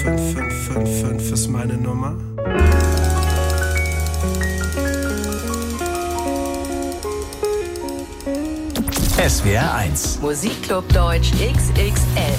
5555 ist meine Nummer. SWR 1 Musikclub Deutsch XXL.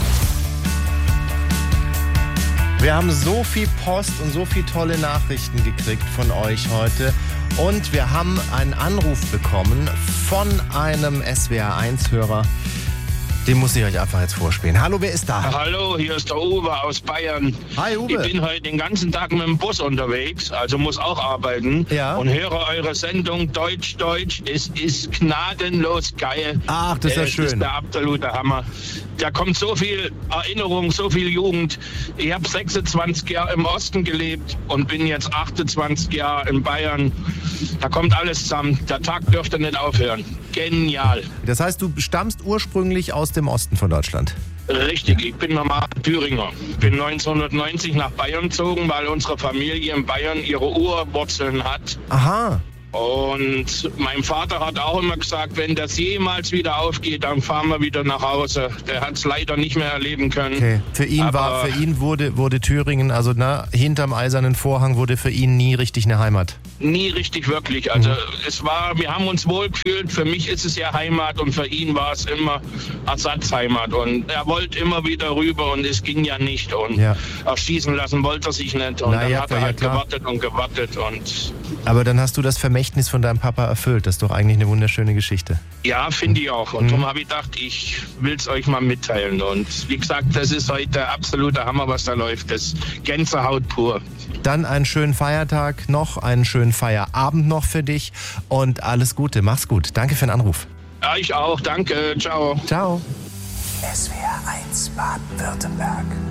Wir haben so viel Post und so viele tolle Nachrichten gekriegt von euch heute. Und wir haben einen Anruf bekommen von einem SWR1-Hörer. Den muss ich euch einfach jetzt vorspielen. Hallo, wer ist da? Hallo, hier ist der Uwe aus Bayern. Hi, Uwe. Ich bin heute den ganzen Tag mit dem Bus unterwegs, also muss auch arbeiten. Ja. Und höre eure Sendung Deutsch. Es ist gnadenlos geil. Ach, das ist ja schön. Das ist der absolute Hammer. Da kommt so viel Erinnerung, so viel Jugend. Ich habe 26 Jahre im Osten gelebt und bin jetzt 28 Jahre in Bayern. Da kommt alles zusammen. Der Tag dürfte nicht aufhören. Genial. Das heißt, du stammst ursprünglich aus dem Osten von Deutschland? Richtig, ich bin normal Thüringer. Ich bin 1990 nach Bayern gezogen, weil unsere Familie in Bayern ihre Urwurzeln hat. Aha. Und mein Vater hat auch immer gesagt, wenn das jemals wieder aufgeht, dann fahren wir wieder nach Hause. Der hat es leider nicht mehr erleben können. Okay. Für ihn wurde Thüringen, also hinterm Eisernen Vorhang, wurde für ihn nie richtig eine Heimat. Nie richtig wirklich. Also wir haben uns wohl gefühlt. Für mich ist es ja Heimat und für ihn war es immer Ersatzheimat. Und er wollte immer wieder rüber und es ging ja nicht. Und erschießen lassen wollte er sich nicht. Und dann hat er halt gewartet. Und aber dann hast du das Vermächtnis von deinem Papa erfüllt. Das ist doch eigentlich eine wunderschöne Geschichte. Ja, finde ich auch. Und darum habe ich gedacht, ich will es euch mal mitteilen. Und wie gesagt, das ist heute der absolute Hammer, was da läuft. Das Gänsehaut pur. Dann einen schönen Feiertag noch, einen schönen Feierabend noch für dich und alles Gute. Mach's gut. Danke für den Anruf. Ja, ich auch. Danke. Ciao. Ciao. SWR 1 Baden-Württemberg.